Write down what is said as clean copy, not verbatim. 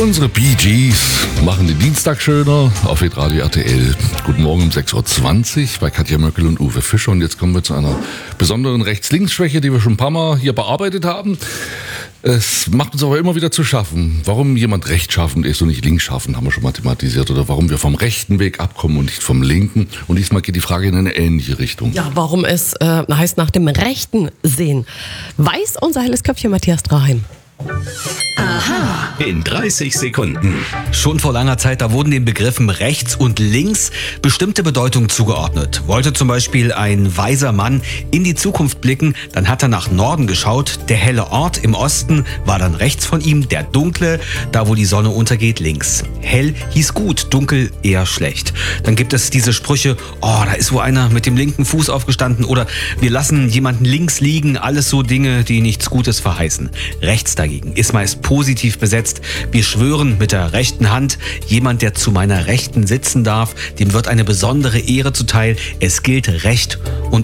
Unsere Bee Gees machen den Dienstag schöner auf hitradio RTL. Guten Morgen um 6.20 Uhr bei Katja Möckel und Uwe Fischer. Und jetzt kommen wir zu einer besonderen Rechts-Links-Schwäche, die wir schon ein paar Mal hier bearbeitet haben. Es macht uns aber immer wieder zu schaffen. Warum jemand rechtschaffend ist und nicht linksschaffend, haben wir schon mal thematisiert. Oder warum wir vom rechten Weg abkommen und nicht vom linken. Und diesmal geht die Frage in eine ähnliche Richtung. Ja, warum es heißt nach dem Rechten sehen. Weiß unser helles Köpfchen Matthias Draheim. Aha. In 30 Sekunden. Schon vor langer Zeit, da wurden den Begriffen rechts und links bestimmte Bedeutungen zugeordnet. Wollte zum Beispiel ein weiser Mann in die Zukunft blicken, dann hat er nach Norden geschaut. Der helle Ort im Osten war dann rechts von ihm, der dunkle, da wo die Sonne untergeht, links. Hell hieß gut, dunkel eher schlecht. Dann gibt es diese Sprüche, oh, da ist wohl einer mit dem linken Fuß aufgestanden oder wir lassen jemanden links liegen, alles so Dinge, die nichts Gutes verheißen. Rechts dagegen ist meist positiv besetzt. Wir schwören mit der rechten Hand, jemand, der zu meiner Rechten sitzen darf, dem wird eine besondere Ehre zuteil. Es gilt Recht und